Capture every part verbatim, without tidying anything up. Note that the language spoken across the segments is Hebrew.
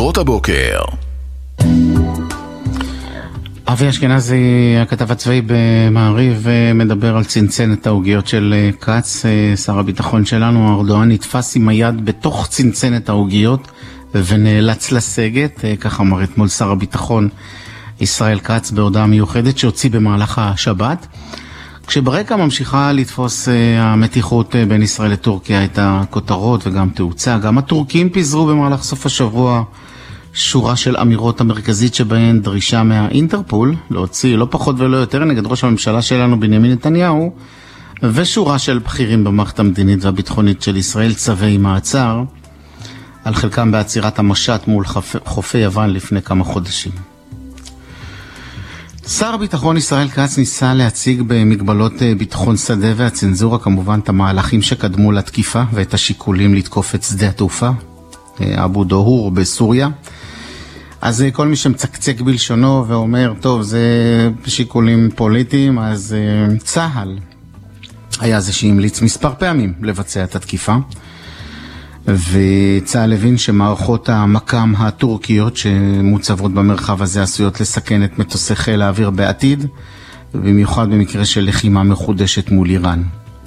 כותרות הבוקר. אבי אשכנזי, הכתב הצבאי במעריב, מדבר על צנצנת העוגיות של קץ. שר הביטחון שלנו, ארדואן, נתפס עם היד בתוך צנצנת העוגיות ונאלץ לסגת. כך אמר אתמול שר הביטחון ישראל קץ בהודעה מיוחדת שהוציא במהלך השבת. כשברקע ממשיכה לתפוס המתיחות בין ישראל לטורקיה את הכותרות וגם תאוצה. גם הטורקים פיזרו במהלך סוף השבוע שורה של אמירות המרכזית שבהן דרישה מהאינטרפול להוציא לא פחות ולא יותר נגד ראש הממשלה שלנו בנימין נתניהו, ושורה של בכירים במערכת המדינית והביטחונית של ישראל צווי מעצר, על חלקם בעצירת המשט מול חופי יוון לפני כמה חודשים. שר הביטחון ישראל כץ ניסה להציג במגבלות ביטחון שדה והצנזורה כמובן את המהלכים שקדמו לתקיפה ואת השיקולים לתקוף את שדה התעופה אבו דוהור בסוריה. אז כל מי שמצקצק בלשונו ואומר טוב זה שיקולים פוליטיים, אז צהל היה זה שהמליץ מספר פעמים לבצע את התקיפה, וצהל הבין שמערכות המקם הטורקיות שמוצבות במרחב הזה עשויות לסכן את מטוסי חיל האוויר בעתיד, במיוחד במקרה של לחימה מחודשת מול איראן.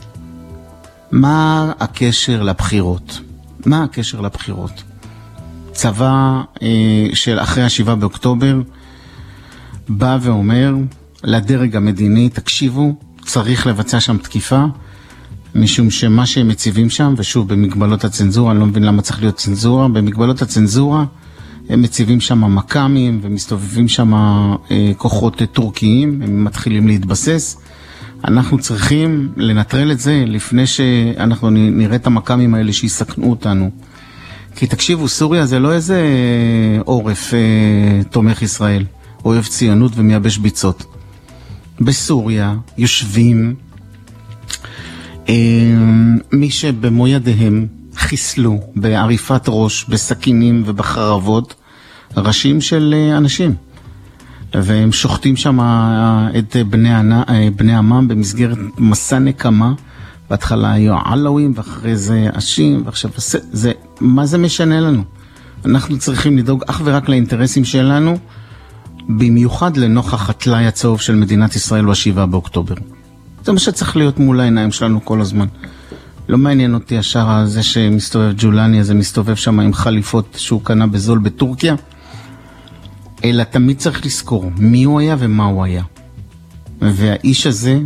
מה הקשר לבחירות? מה הקשר לבחירות? צבא אה, של אחרי השבעה באוקטובר בא ואומר לדרג המדיני, תקשיבו, צריך לבצע שם תקיפה, משום שמה שהם מציבים שם, ושוב במגבלות הצנזורה, אני לא מבין למה צריך להיות צנזורה, במגבלות הצנזורה הם מציבים שם מקמים ומסתובבים שם אה, כוחות טורקיים, הם מתחילים להתבסס. אנחנו צריכים לנטרל את זה לפני שאנחנו נראה את המקמים האלה שיסכנו אותנו. כי תקשיבו, סוריה זה לא איזה עורף אה, תומך ישראל, אוהב ציונות ומייבש ביצות. בסוריה יושבים אה, מי שבמו ידיהם חיסלו בעריפת ראש, בסכינים ובחרבות, ראשים של אה, אנשים. והם שוחטים שם את בני, בני עמם במסגרת מסע נקמה. בהתחלה היו עלווים ואחרי זה אשים, ועכשיו זה, מה זה משנה לנו? אנחנו צריכים לדאוג אך ורק לאינטרסים שלנו, במיוחד לנוכח הטלאי הצהוב של מדינת ישראל בשבעה באוקטובר. זה מה שצריך להיות מול העיניים שלנו כל הזמן. לא מעניין אותי השאר הזה שמסתובב ג'ולני, הזה מסתובב שם עם חליפות שהוא קנה בזול בטורקיה, אלא תמיד צריך לזכור מי הוא היה ומה הוא היה. והאיש הזה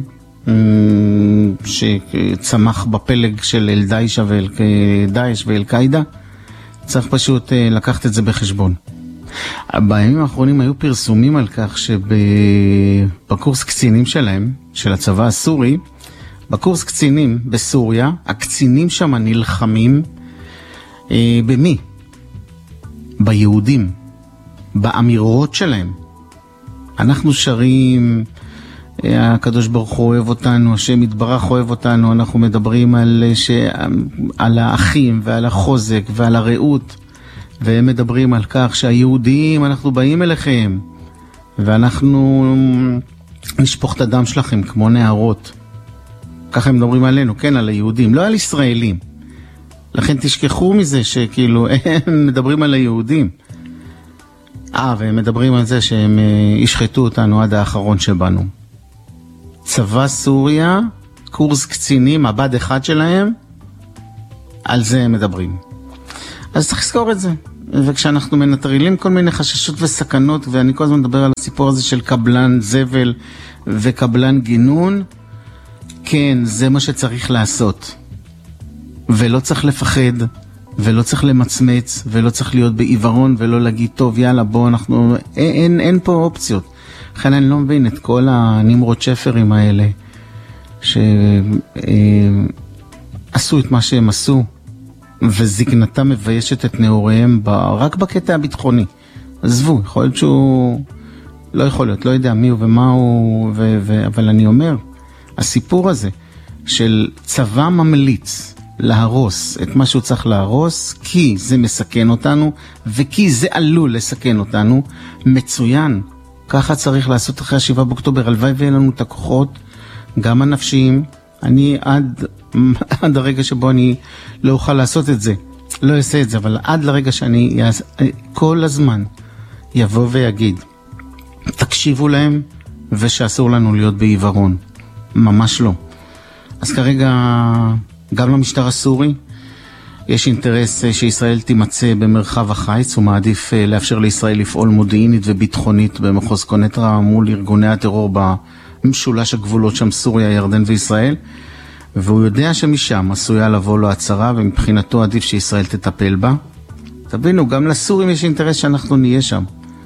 שצמח בפלג של אל-דאעש ואל-דאעש ואל-קאידה, צריך פשוט לקחת את זה בחשבון. בימים האחרונים היו פרסומים על כך שבקורס קצינים שלהם, של הצבא הסורי, בקורס קצינים בסוריה, הקצינים שם נלחמים אה, במי? ביהודים, באמירות שלהם. אנחנו שרים הקדוש ברוך הוא אוהב אותנו, השם יתברך אוהב אותנו, אנחנו מדברים על, ש... על האחים ועל החוזק ועל הרעות, והם מדברים על כך שהיהודים אנחנו באים אליכם ואנחנו נשפוך את הדם שלכם כמו נערות. ככה הם מדברים עלינו, כן, על היהודים, לא על ישראלים. לכן תשכחו מזה שכאילו הם מדברים על היהודים. אה, והם מדברים על זה שהם ישחטו אותנו עד האחרון שבנו. צבא סוריה, קורס קצינים, מבד אחד שלהם, על זה הם מדברים. אז צריך לזכור את זה. וכשאנחנו מנטרלים כל מיני חששות וסכנות, ואני כל הזמן מדבר על הסיפור הזה של קבלן זבל וקבלן גינון, כן, זה מה שצריך לעשות. ולא צריך לפחד, ולא צריך למצמץ, ולא צריך להיות בעיוורון, ולא להגיד, טוב, יאללה, בוא, אנחנו... אין, אין, אין פה אופציות. לכן אני לא מבין את כל הנמרות שפרים האלה, שעשו את מה שהם עשו, וזקנתם מביישת את נעוריהם רק בקטע הביטחוני. עזבו, יכול להיות שהוא... לא יכול להיות, לא יודע מי הוא ומה הוא, ו... ו... אבל אני אומר, הסיפור הזה של צבא ממליץ להרוס את מה שהוא צריך להרוס, כי זה מסכן אותנו, וכי זה עלול לסכן אותנו, מצוין. ככה צריך לעשות אחרי השבעה באוקטובר, הלוואי ויהיה לנו את הכוחות, גם הנפשיים. אני עד, עד הרגע שבו אני לא אוכל לעשות את זה, לא אעשה את זה, אבל עד לרגע שאני כל הזמן יבוא ויגיד, תקשיבו להם ושאסור לנו להיות בעיוורון. ממש לא. אז כרגע גם למשטר הסורי יש אינטרס שישראל תימצא במרחב החיץ, הוא מעדיף לאפשר לישראל לפעול מודיעינית וביטחונית במחוז קונטרה מול ארגוני הטרור במשולש הגבולות שם סוריה, ירדן וישראל, והוא יודע שמשם עשויה לבוא לו הצרה, ומבחינתו עדיף שישראל תטפל בה. תבינו, גם לסורים יש אינטרס שאנחנו נהיה שם.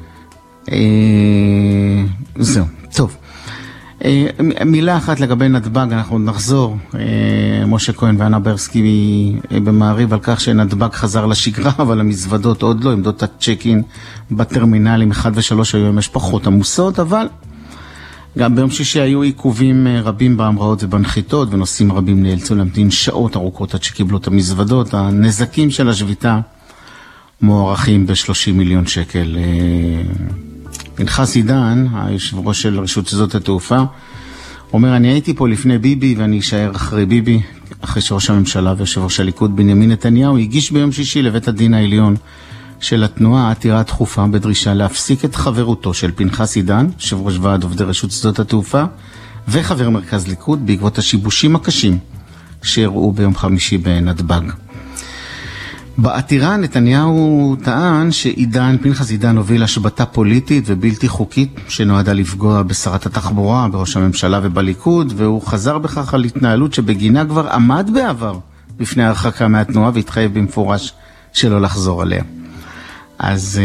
זהו, טוב. מילה אחת לגבי נדב"ג, אנחנו נחזור, משה כהן ואנה ברסקי במעריב על כך שנדב"ג חזר לשגרה, אבל המזוודות עוד לא, עמדות הצ'קין בטרמינלים אחד ושלוש היום יש פחות עמוסות, אבל גם ביום שישי היו עיכובים רבים בהמראות ובנחיתות, ונוסעים רבים נאלצו להמתין שעות ארוכות עד שקיבלו את המזוודות. הנזקים של השביתה מוערכים ב-שלושים מיליון שקל. פנחס עידן, היושב ראש של רשות שדות התעופה, אומר, אני הייתי פה לפני ביבי ואני אשאר אחרי ביבי, אחרי שראש הממשלה ויושב ראש הליכוד בנימין נתניהו הגיש ביום שישי לבית הדין העליון של התנועה עתירה דחופה בדרישה להפסיק את חברותו של פנחס עידן, יושב ראש ועד עובדי רשות שדות התעופה, וחבר מרכז ליכוד בעקבות השיבושים הקשים שהראו ביום חמישי בנתב"ג. בעתירה נתניהו טען שעידן, פנחס עידן הוביל השבתה פוליטית ובלתי חוקית שנועדה לפגוע בשרת התחבורה, בראש הממשלה ובליכוד, והוא חזר בכך על התנהלות שבגינה כבר עמד בעבר בפני הרחקה מהתנועה והתחייב במפורש שלא לחזור עליה. אז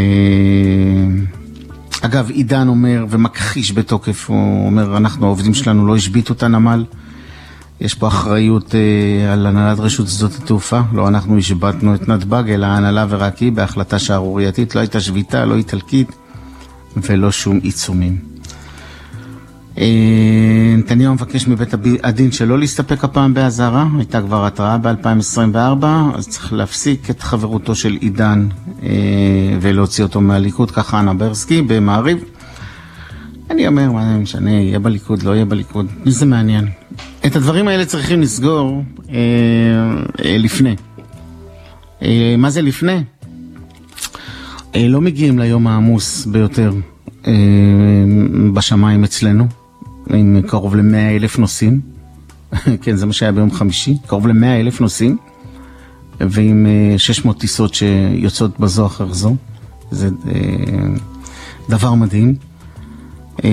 אגב, עידן אומר ומכחיש בתוקף, הוא אומר, אנחנו העובדים שלנו לא השביתו את הנמל, יש פה אחריות אה, על הנהלת רשות שדות התעופה, לא אנחנו השבתנו את נתב"ג, אלא ההנהלה ורק היא בהחלטה שערורייתית, לא הייתה שביתה, לא איטלקית ולא שום עיצומים. אה, נתניהו מבקש מבית הדין שלא להסתפק הפעם בהזהרה, הייתה כבר התראה ב-אלפיים עשרים וארבע, אז צריך להפסיק את חברותו של עידן אה, ולהוציא אותו מהליכוד, ככה אנה ברסקי במעריב. אני אומר, מה זה משנה, יהיה בליכוד, לא יהיה בליכוד, זה מעניין. את הדברים האלה צריכים לסגור אה, אה, לפני. אה, מה זה לפני? אה, לא מגיעים ליום העמוס ביותר אה, בשמיים אצלנו, עם קרוב ל-מאה אלף נוסעים, כן, זה מה שהיה ביום חמישי, קרוב ל-מאה אלף נוסעים, ועם אה, שש מאות טיסות שיוצאות בזו אחר זו, זה אה, דבר מדהים. אה,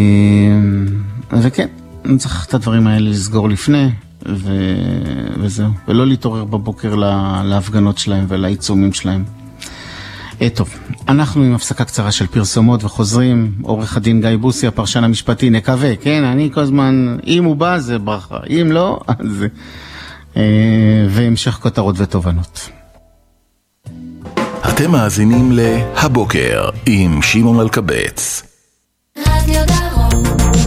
וכן, אני צריך את הדברים האלה לסגור לפני, ו... וזהו. ולא להתעורר בבוקר לה... להפגנות שלהם ולעיצומים שלהם. אה, טוב, אנחנו עם הפסקה קצרה של פרסומות וחוזרים. עורך הדין גיא בוסי, הפרשן המשפטי, נקווה, כן, אני כל הזמן, אם הוא בא זה ברכה, אם לא, אז... אה, והמשך כותרות ותובנות. אתם מאזינים להבוקר עם שמעון אלקבץ. רדיו דרום.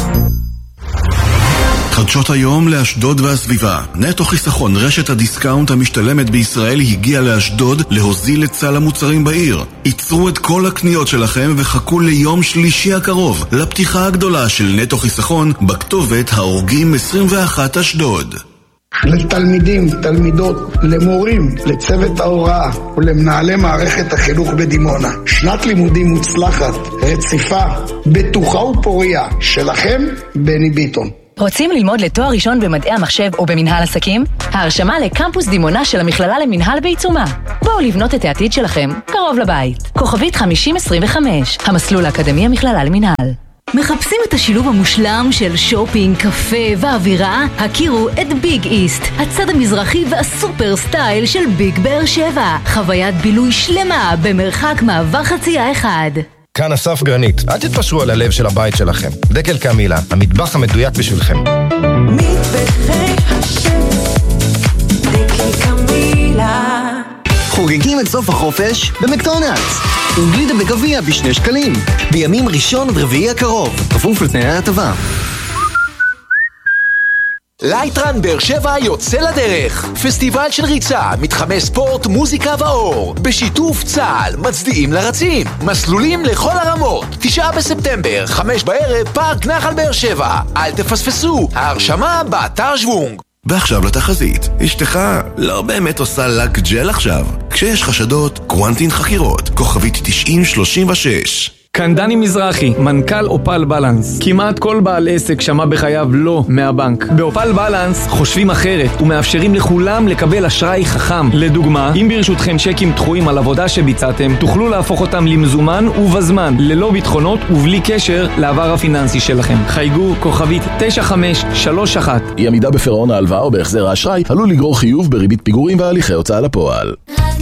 חדשות היום לאשדוד והסביבה. נטו חיסכון, רשת הדיסקאונט המשתלמת בישראל, הגיע לאשדוד להוזיל את סל המוצרים בעיר. ייצרו את כל הקניות שלכם וחכו ליום שלישי הקרוב לפתיחה הגדולה של נטו חיסכון בכתובת ההורגים עשרים ואחת אשדוד. לתלמידים, תלמידות, למורים, לצוות ההוראה ולמנהלי מערכת החינוך בדימונה. שנת לימודים מוצלחת, רציפה, בטוחה ופוריה. שלכם, בני ביטון. רוצים ללמוד לתואר ראשון במדעי המחשב או במנהל עסקים? ההרשמה לקמפוס דימונה של המכללה למנהל בעיצומה. בואו לבנות את העתיד שלכם קרוב לבית. כוכבית חמישים עשרים וחמש, המסלול האקדמי המכללה למנהל. מחפשים את השילוב המושלם של שופינג, קפה ואווירה? הכירו את ביג איסט, הצד המזרחי והסופר סטייל של ביג באר שבע. חוויית בילוי שלמה במרחק מעבר חצייה אחד. כאן אסף גרנית, אל תתפשרו על הלב של הבית שלכם. דקל קמילה, המטבח המדויק בשבילכם. מטבחי השם, דקל קמילה. חוגגים את סוף החופש במקדונלדס. עם גלידה בגביע בשני שקלים. בימים ראשון עד רביעי הקרוב. כפוף לתנאי ההטבה. לייטרן באר שבע יוצא לדרך. פסטיבל של ריצה, מתחמי ספורט, מוזיקה ואור. בשיתוף צה"ל, מצדיעים לרצים. מסלולים לכל הרמות. תשעה בספטמבר, חמש בערב, פארק נחל באר שבע. אל תפספסו, ההרשמה באתר שוונג. ועכשיו לתחזית. אשתך לא באמת עושה לק ג'ל עכשיו. כשיש חשדות, קוונטין חקירות, כוכבית תשעים שלושים ושש. כאן דני מזרחי, מנכ"ל אופל בלנס. כמעט כל בעל עסק שמע בחייו לא מהבנק. באופל בלנס חושבים אחרת ומאפשרים לכולם לקבל אשראי חכם. לדוגמה, אם ברשותכם צ'קים דחויים על עבודה שביצעתם, תוכלו להפוך אותם למזומן ובזמן, ללא ביטחונות ובלי קשר לעבר הפיננסי שלכם. חייגו כוכבית תשע חמש שלוש אחת. אי עמידה בפירעון ההלוואה או בהחזר האשראי עלול לגרור חיוב בריבית פיגורים והליכי הוצאה לפועל.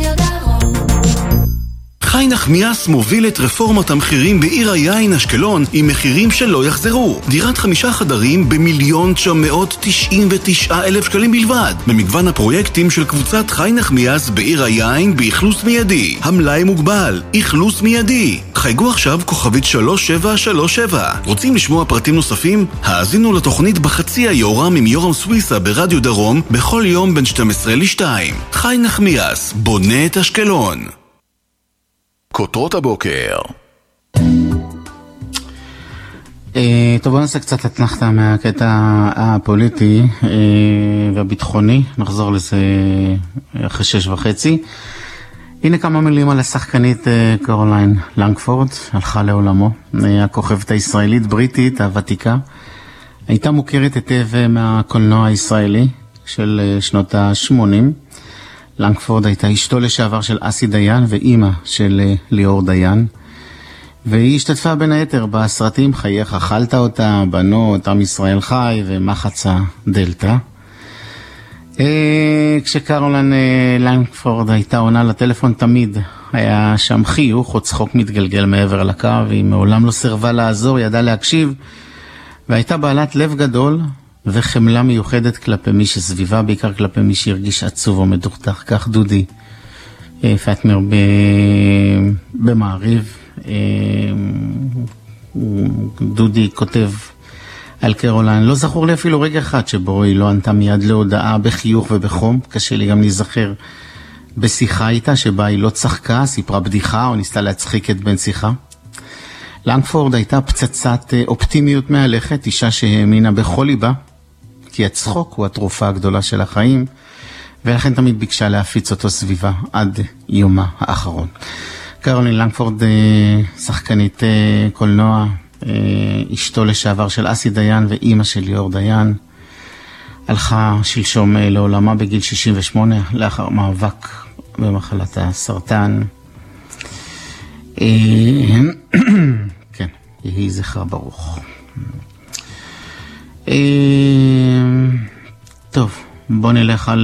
חי נחמיאס מוביל את רפורמת המחירים בעיר היין אשקלון עם מחירים שלא יחזרו. דירת חמישה חדרים במיליון תשע מאות תשעים ותשעה אלף שקלים בלבד. במגוון הפרויקטים של קבוצת חי נחמיאס בעיר היין באכלוס מיידי. המלאי מוגבל, אכלוס מיידי. חייגו עכשיו כוכבית שלוש שבע שלוש שבע. רוצים לשמוע פרטים נוספים? האזינו לתוכנית בחצי היורם עם יורם סוויסה ברדיו דרום בכל יום בין שתים עשרה לשתיים. חי נחמיאס, בונה את אשקלון. כותרות הבוקר. טוב, בוא נעשה קצת התנחתה מהקטע הפוליטי והביטחוני. נחזור לזה אחרי שש וחצי. הנה כמה מילים על השחקנית קרוליין לנגפורד, הלכה לעולמו. הכוכבת הישראלית בריטית הוותיקה. הייתה מוכרת היטב מהקולנוע הישראלי של שנות ה-שמונים. לנגפורד הייתה אשתו לשעבר של אסי דיין ואימא של ליאור דיין, והיא השתתפה בין היתר בסרטים חייך אכלת אותה, בנות, עם ישראל חי ומחצה דלתא. כשקרוליין לנגפורד הייתה עונה לטלפון תמיד היה שם חיוך או צחוק מתגלגל מעבר לקו, והיא מעולם לא סרבה לעזור, ידעה להקשיב, והייתה בעלת לב גדול וחמלה מיוחדת כלפי מי שסביבה, בעיקר כלפי מי שהרגיש עצוב או מדוכדך. כך דודי פטמר במעריב, דודי כותב על קרוליין: לא זכור לי אפילו רגע אחד שבו היא לא ענתה מיד להודעה בחיוך ובחום. קשה לי גם להיזכר בשיחה איתה שבה היא לא צחקה, סיפרה בדיחה או ניסתה להצחיק את בן שיחה. לנגפורד הייתה פצצת אופטימיות מהלכת, אישה שהאמינה בכל ליבה כי הצחוק הוא התרופה הגדולה של החיים, ולכן תמיד ביקשה להפיץ אותו סביבה עד יומה האחרון. קרוליין לנגפורד, שחקנית קולנוע, אשתו לשעבר של אסי דיין ואימא של ליאור דיין, הלכה שלשום לעולמה בגיל שישים ושמונה לאחר מאבק במחלת הסרטן. כן, יהי זכרה ברוך. טוב, בוא נלך על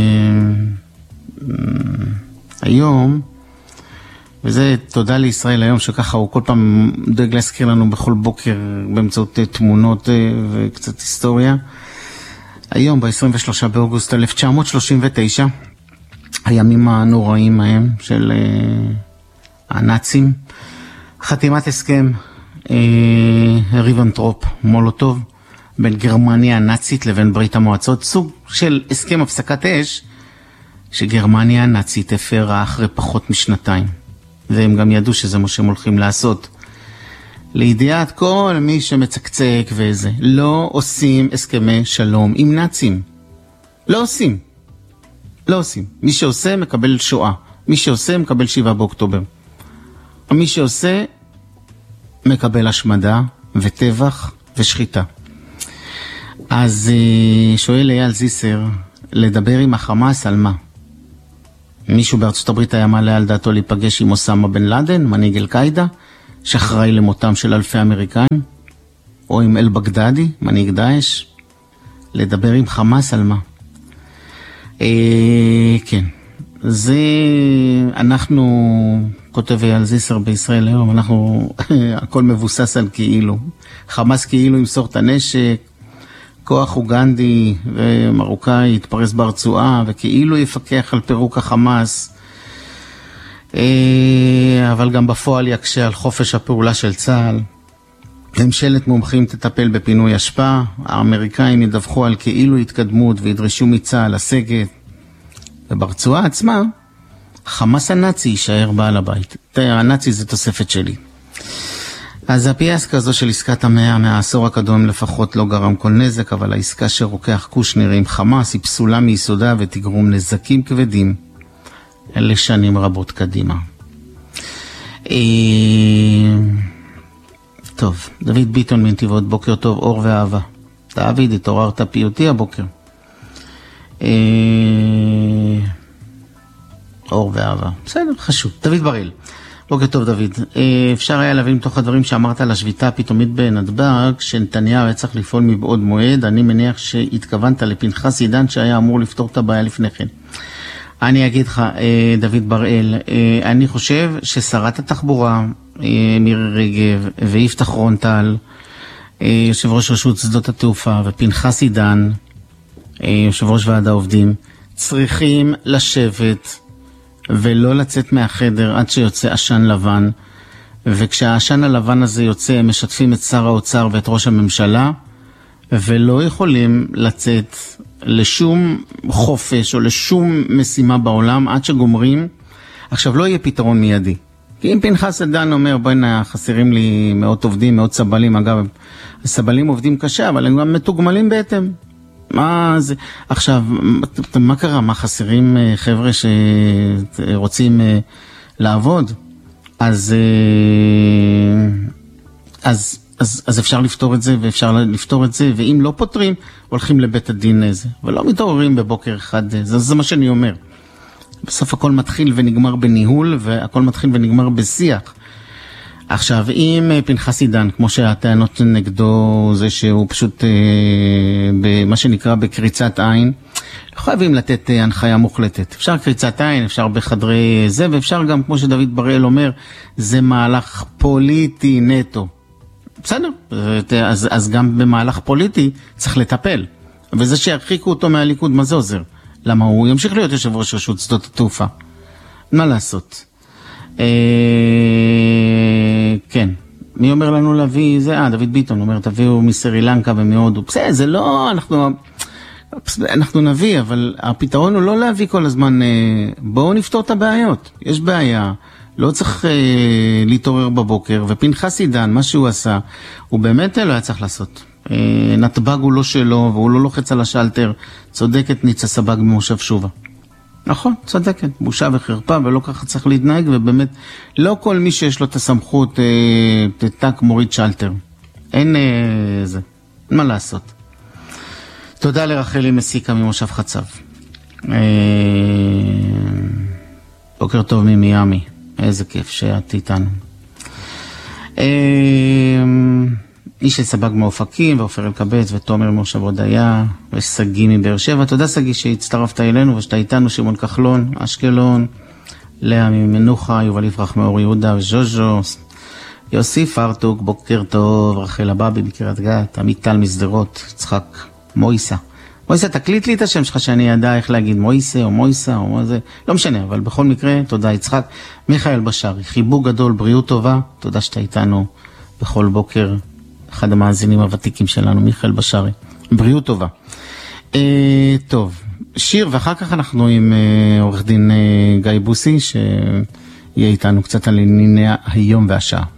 היום, וזה תודה לישראל היום, שככה הוא כל פעם דואג להזכיר לנו בכל בוקר באמצעות תמונות וקצת היסטוריה. היום ב-עשרים ושלושה באוגוסט אלף תשע מאות שלושים ותשע, הימים הנוראים ההם של הנאצים, חתימת הסכם ריבנטרופ מולוטוב בין גרמניה הנאצית לבין ברית המועצות, סוג של הסכם הפסקת אש שגרמניה הנאצית הפרה אחרי פחות משנתיים, והם גם ידעו שזה מה שהם הולכים לעשות. לידיעת כל מי שמצקצק וזה, לא עושים הסכמי שלום עם נאצים, לא עושים, לא עושים. מי שעושה מקבל שואה, מי שעושה מקבל שבעה באוקטובר, מי שעושה מקבל השמדה וטבח ושחיטה. אז שואל אייל זיסר, לדבר עם החמאס על מה? מישהו בארצות הברית היה מעלה על דעתו להיפגש עם אוסמה בן לאדן, מנהיג אל-קאידה, שאחראי למותם של אלפי אמריקאים? או עם אל-בגדדי, מנהיג דאעש? לדבר עם חמאס על מה? אה, כן, זה אנחנו, כותב אייל זיסר בישראל היום, אנחנו, הכל מבוסס על כאילו. חמאס כאילו ימסור את הנשק, כוח אוגנדי ומרוקאי יתפרס ברצועה, וכאילו יפקח על פירוק החמאס, אבל גם בפועל יקשה על חופש הפעולה של צה"ל. ממשלת מומחים תטפל בפינוי השפעה, האמריקאים ידווחו על כאילו התקדמות וידרשו מצה"ל לסגת, וברצועה עצמה חמאס הנאצי יישאר בעל הבית. הנאצי זה תוספת שלי. אז הפיאסקה הזו של עסקת המאה מהעשור הקדום לפחות לא גרם כל נזק, אבל העסקה שרוקח קושנר עם חמאס היא פסולה מיסודה ותגרום נזקים כבדים לשנים רבות קדימה. טוב, דוד ביטון מנתיבות, בוקר טוב, אור ואהבה. דוד, התעוררת פיוטי הבוקר. אור ואהבה, בסדר, חשוב. דוד בראל, בוקר טוב דוד. אפשר היה להבין מתוך הדברים שאמרת על השביתה הפתאומית בנתב"ג, שנתניהו היה צריך לפעול מבעוד מועד, אני מניח שהתכוונת לפנחס עידן שהיה אמור לפתור את הבעיה לפני כן. אני אגיד לך, דוד בראל, אני חושב ששרת התחבורה, מירי רגב ויפתח רון-טל, יושב ראש רשות שדות התעופה ופנחס עידן, יושב ראש ועד העובדים, צריכים לשבת ולא לצאת מהחדר עד שיוצא עשן לבן, וכשהעשן הלבן הזה יוצא הם משתפים את שר האוצר ואת ראש הממשלה, ולא יכולים לצאת לשום חופש או לשום משימה בעולם עד שגומרים. עכשיו לא יהיה פתרון מיידי, כי אם פנחס עידן אומר בואי חסרים לי מאות עובדים, מאות סבלים, אגב הסבלים עובדים קשה אבל הם גם מתוגמלים בהתאם. מה זה? עכשיו, מה קרה? מה חסרים חבר'ה שרוצים לעבוד? אז, אז, אז, אז אפשר לפתור את זה, ואפשר לפתור את זה, ואם לא פותרים, הולכים לבית הדין הזה, ולא מתעוררים בבוקר אחד, זה, זה מה שאני אומר. בסוף הכל מתחיל ונגמר בניהול, והכל מתחיל ונגמר בשיח. עכשיו, אם פנחס עידן, כמו שהטענות נגדו זה שהוא פשוט, אה, במה שנקרא בקריצת עין, לא חייבים לתת אה, הנחיה מוחלטת. אפשר קריצת עין, אפשר בחדרי זה, ואפשר גם, כמו שדוד בראל אומר, זה מהלך פוליטי נטו. בסדר, אז, אז גם במהלך פוליטי צריך לטפל. וזה שירחיקו אותו מהליכוד, מה זה עוזר? למה הוא ימשיך להיות יושב ראש רשות שדות התעופה? מה לעשות? אה, כן, מי אומר לנו להביא זה? אה, דוד ביטון אומר תביאו מסרי לנקה ומהודו. בסדר, זה לא, אנחנו, אנחנו נביא, אבל הפתרון הוא לא להביא כל הזמן, בואו נפתור את הבעיות. יש בעיה, לא צריך אה, להתעורר בבוקר, ופנחס עידן, מה שהוא עשה, הוא באמת לא היה צריך לעשות. אה, נתב"ג הוא לא שלו, והוא לא לוחץ על השלטר, צודקת ניצה סבג ממושב שובה. נכון, צודקת, בושה וחרפה, ולא ככה צריך להתנהג, ובאמת, לא כל מי שיש לו את הסמכות, אה, תתק מוריד שלטר. אין אה, זה, מה לעשות. תודה לרחלי מסיקה ממושב חצב. אה, בוקר טוב ממיאמי, איזה כיף שאת איתנו. אה, איש סבג מאופקים, ואופר אלקבץ, ותומר מושב הודיה, וסגי מבאר שבע. תודה סגי שהצטרפת אלינו, ושאתה איתנו, שמעון כחלון, אשקלון, לאה ממנוחה, יובל יפרח מאור יהודה, וז'וז'ו, יוסי פרטוק, בוקר טוב, רחל הבאבי בקריית גת, עמית טל מסדרות, יצחק מויסה. מויסה, תקליט לי את השם שלך שאני ידע איך להגיד מויסה או מויסה או מה זה, לא משנה, אבל בכל מקרה, תודה יצחק. מיכאל בשרי, חיבוק גדול, בריאות טובה, תודה שאתה איתנו בכל בוקר. אחד המאזינים הוותיקים שלנו, מיכאל בשרי. בריאות טובה. אה, טוב, שיר, ואחר כך אנחנו עם אה, עורך דין אה, גיא בוסי, שיהיה איתנו קצת על ענייני היום והשעה.